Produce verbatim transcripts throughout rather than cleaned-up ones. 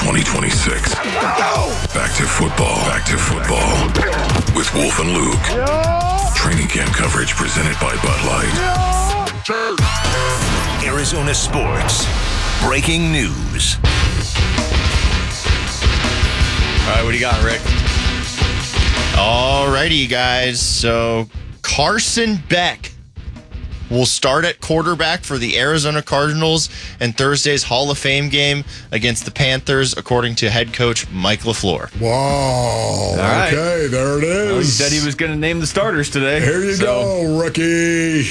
twenty twenty-six. Back to football. Back to football. With Wolf and Luke. Training camp coverage presented by Bud Light. Arizona Sports. Breaking news. All right, what do you got, Rick? All righty, guys. So Carson Beck will start at quarterback for the Arizona Cardinals in Thursday's Hall of Fame game against the Panthers, according to head coach Mike LaFleur. Wow. right. Okay, there it is. Well, he said he was going to name the starters today. Here you so. go, rookie.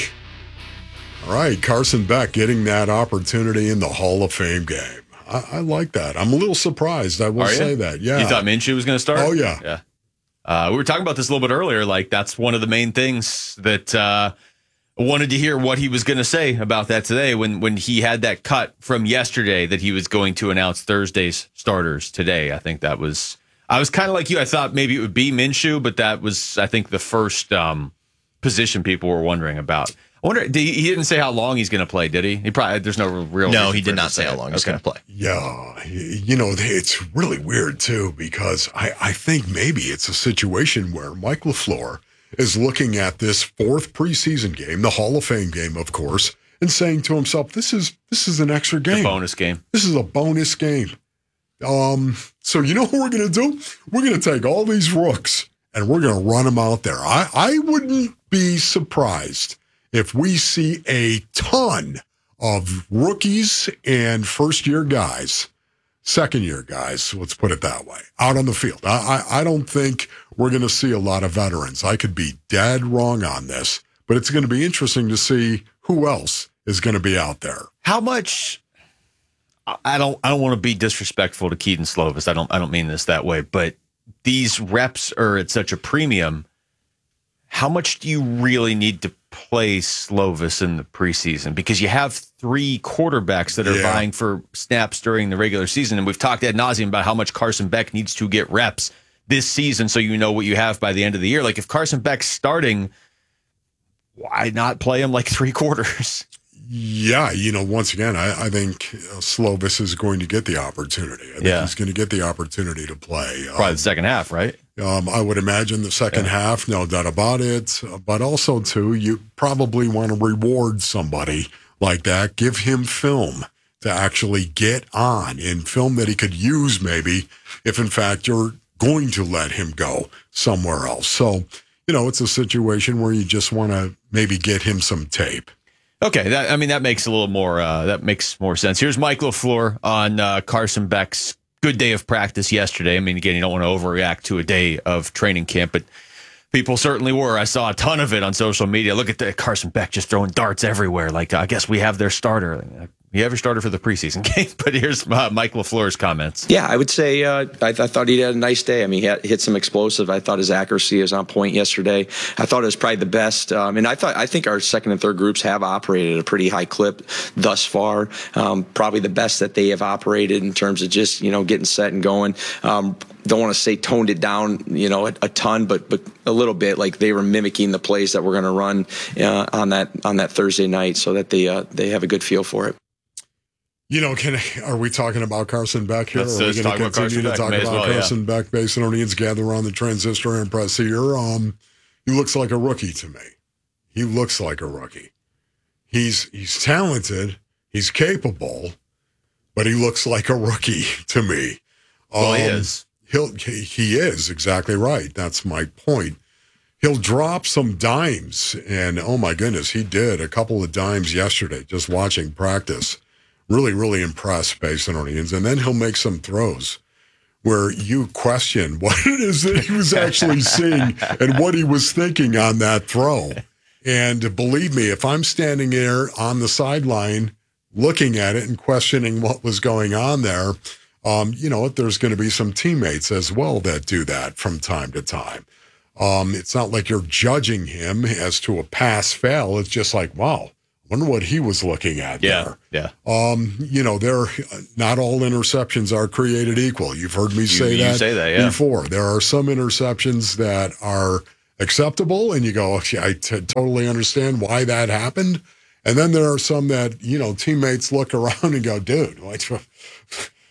All right, Carson Beck getting that opportunity in the Hall of Fame game. I, I like that. I'm a little surprised, I will Are say you? that. Yeah. You thought Minshew was going to start? Oh, yeah. Yeah. Uh, we were talking about this a little bit earlier. Like, that's one of the main things that uh, wanted to hear what he was going to say about that today when, when he had that cut from yesterday that he was going to announce Thursday's starters today. I think that was, I was kind of like you. I thought maybe it would be Minshew, but that was, I think, the first um, position people were wondering about. I wonder, did he, he didn't say how long he's going to play, did he? He probably, there's no real No, reason he for did him not to say how it. long he's Okay. going to play. Yeah, you know, it's really weird, too, because I, I think maybe it's a situation where Mike LaFleur is looking at this fourth preseason game, the Hall of Fame game, of course, and saying to himself, this is this is an extra game. The bonus game. This is a bonus game. Um, so you know what we're going to do? We're going to take all these rooks and we're going to run them out there. I, I wouldn't be surprised if we see a ton of rookies and first-year guys, second-year guys, let's put it that way, out on the field. I, I, I don't think we're going to see a lot of veterans. I could be dead wrong on this, but it's going to be interesting to see who else is going to be out there. How much? I don't. I don't want to be disrespectful to Keaton Slovis. I don't. I don't mean this that way. But these reps are at such a premium. How much do you really need to play Slovis in the preseason? Because you have three quarterbacks that are Yeah. vying for snaps during the regular season, and we've talked ad nauseum about how much Carson Beck needs to get reps this season, so you know what you have by the end of the year. Like if Carson Beck's starting, why not play him like three quarters? Yeah, you know, once again, I, I think uh, Slovis is going to get the opportunity. I think Yeah. he's going to get the opportunity to play. Probably Um, the second half, right? um, I would imagine the second Yeah. half, no doubt about it. Uh, But also, too, you probably want to reward somebody like that. Give him film to actually get on, in film that he could use maybe if, in fact, you're going to let him go somewhere else. So, you know, it's a situation where you just want to maybe get him some tape. Okay, that, I mean that makes a little more uh, that makes more sense. Here's Mike LaFleur on uh, Carson Beck's good day of practice yesterday. I mean, again, you don't want to overreact to a day of training camp, but people certainly were. I saw a ton of it on social media. Look at the Carson Beck just throwing darts everywhere. Like, I guess we have their starter. You have your starter for the preseason game. But here's uh, Mike LaFleur's comments. Yeah, I would say uh, I, I thought he had a nice day. I mean, he had, hit some explosive. I thought his accuracy was on point yesterday. I thought it was probably the best. Um, and I thought I think our second and third groups have operated at a pretty high clip thus far. Um, probably the best that they have operated in terms of just, you know, getting set and going. Um, don't want to say toned it down, you know, a, a ton, but but a little bit. Like they were mimicking the plays that we're going to run uh, on that on that Thursday night, so that they uh, they have a good feel for it. You know, can are we talking about Carson Beck here? Let's- or are we let's going to talk about continue to Carson talk Beck. May as about well, yeah. Carson Beck? Basinonians gather around the transistor and press here. Um, he looks like a rookie to me. He looks like a rookie. He's he's talented. He's capable, but he looks like a rookie to me. Well, he Um, is. He'll, he he is exactly right. That's my point. He'll drop some dimes, and oh my goodness, he did a couple of dimes yesterday just watching practice. Really, really impressed, Basinonians. And then he'll make some throws where you question what it is that he was actually seeing and what he was thinking on that throw. And believe me, if I'm standing there on the sideline looking at it and questioning what was going on there, um, you know, there's going to be some teammates as well that do that from time to time. Um, it's not like you're judging him as to a pass fail. It's just like, wow, wonder what he was looking at Yeah, there. yeah. Um, you know, there not all interceptions are created equal. You've heard me say you that, say that, yeah. before. There are some interceptions that are acceptable, and you go, okay, I t- totally understand why that happened. And then there are some that, you know, teammates look around and go, dude, what's, what's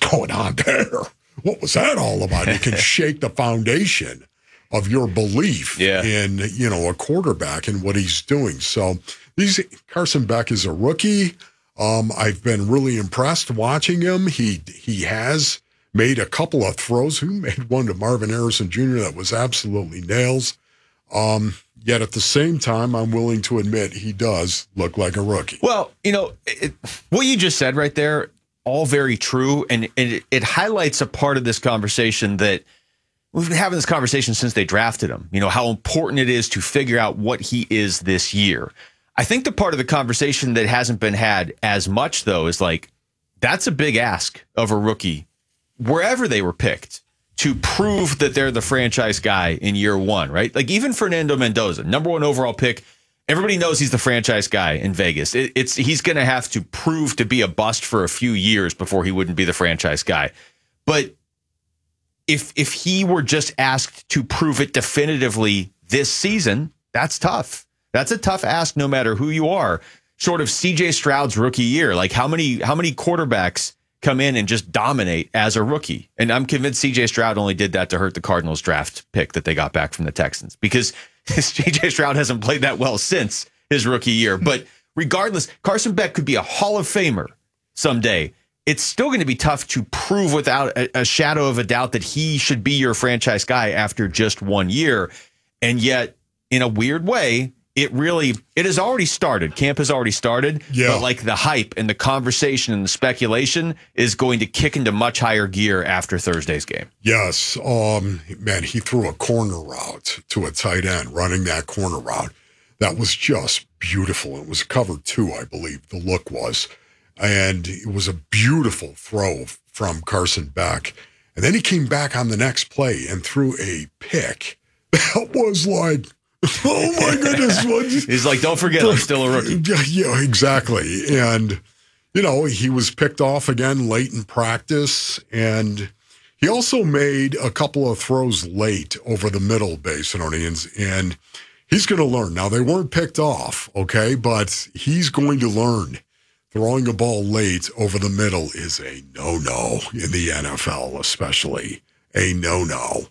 going on there? What was that all about? It can shake the foundation of your belief yeah. in, you know, a quarterback and what he's doing. So these Carson Beck is a rookie. Um, I've been really impressed watching him. He he has made a couple of throws. Who made one to Marvin Harrison Junior that was absolutely nails. Um, yet at the same time, I'm willing to admit he does look like a rookie. Well, you know, it, what you just said right there, all very true. And, and it, it highlights a part of this conversation that we've been having this conversation since they drafted him. You know, how important it is to figure out what he is this year. I think the part of the conversation that hasn't been had as much, though, is like, that's a big ask of a rookie, wherever they were picked, to prove that they're the franchise guy in year one, right? Like, even Fernando Mendoza, number one overall pick, everybody knows he's the franchise guy in Vegas. It, it's he's going to have to prove to be a bust for a few years before he wouldn't be the franchise guy. But if if he were just asked to prove it definitively this season, that's tough. That's a tough ask no matter who you are, short of C J Stroud's rookie year. Like, how many how many quarterbacks come in and just dominate as a rookie? And I'm convinced C J Stroud only did that to hurt the Cardinals draft pick that they got back from the Texans, because C J Stroud hasn't played that well since his rookie year. But regardless, Carson Beck could be a Hall of Famer someday. It's still going to be tough to prove without a, a shadow of a doubt that he should be your franchise guy after just one year. And yet, in a weird way, it really, it has already started. Camp has already started. Yeah. But like the hype and the conversation and the speculation is going to kick into much higher gear after Thursday's game. Yes. Um, man, he threw a corner route to a tight end, running that corner route. That was just beautiful. It was cover two, I believe, the look was. And it was a beautiful throw from Carson Beck. And then he came back on the next play and threw a pick. That was like, oh my goodness. He's like, don't forget, I'm still a rookie. Yeah, exactly. And, you know, he was picked off again late in practice. And he also made a couple of throws late over the middle, Basinonians. And he's going to learn. Now, they weren't picked off, okay? But he's going to learn. Throwing a ball late over the middle is a no-no in the N F L, especially a no-no.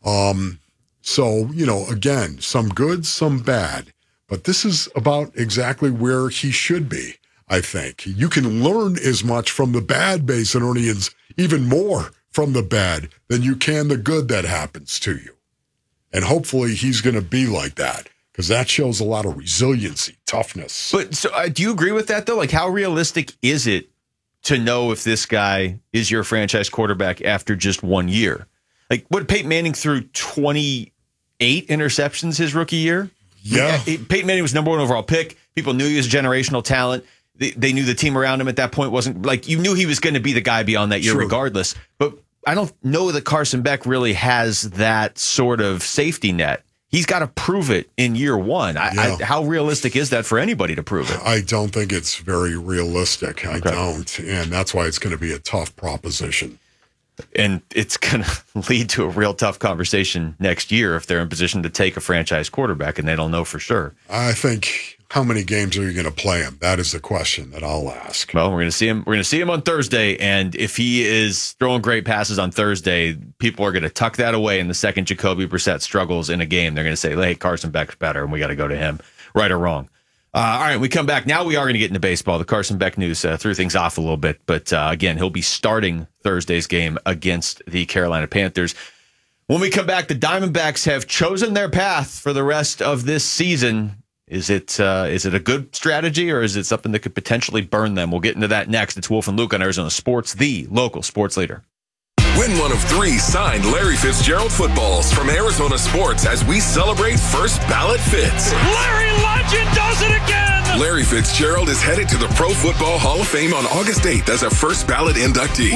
Um, so, you know, again, some good, some bad. But this is about exactly where he should be, I think. You can learn as much from the bad Basinonians, even more from the bad, than you can the good that happens to you. And hopefully he's going to be like that, because that shows a lot of resiliency, toughness. But so uh, do you agree with that, though? Like, how realistic is it to know if this guy is your franchise quarterback after just one year? Like, what, Peyton Manning threw twenty-eight interceptions his rookie year? Yeah. He, Peyton Manning was number one overall pick. People knew he was a generational talent. They, they knew the team around him at that point wasn't, like, you knew he was going to be the guy beyond that year True. regardless. But I don't know that Carson Beck really has that sort of safety net. He's got to prove it in year one. I, Yeah. I, how realistic is that for anybody to prove it? I don't think it's very realistic. I Okay. don't. And that's why it's going to be a tough proposition. And it's going to lead to a real tough conversation next year if they're in position to take a franchise quarterback and they don't know for sure. I think, how many games are you going to play him? That is the question that I'll ask. Well, we're going to see him. We're going to see him on Thursday, and if he is throwing great passes on Thursday, people are going to tuck that away. And the second Jacoby Brissett struggles in a game, they're going to say, "Hey, Carson Beck's better, and we got to go to him." Right or wrong? Uh, all right, we come back. Now we are going to get into baseball. The Carson Beck news uh, threw things off a little bit, but uh, again, he'll be starting Thursday's game against the Carolina Panthers. When we come back, the Diamondbacks have chosen their path for the rest of this season. Is it uh, is it a good strategy, or is it something that could potentially burn them? We'll get into that next. It's Wolf and Luke on Arizona Sports, the local sports leader. Win one of three signed Larry Fitzgerald footballs from Arizona Sports as we celebrate First Ballot Fitz. Larry Legend does it again! Larry Fitzgerald is headed to the Pro Football Hall of Fame on August eighth as a First Ballot inductee.